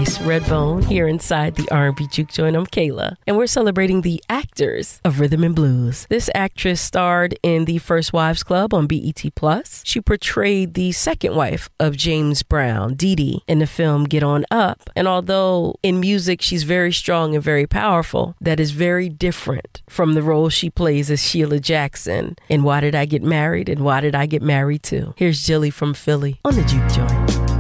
Denise Redbone here inside the R&B Juke Joint. I'm Kayla, and we're celebrating the actors of Rhythm and Blues. This actress starred in The First Wives Club on BET+. She portrayed the second wife of James Brown, Dee Dee, in the film Get On Up. And although in music she's very strong and very powerful, that is very different from the role she plays as Sheila Jackson in Why Did I Get Married and Why Did I Get Married To? Here's Jilly from Philly on the Juke Joint.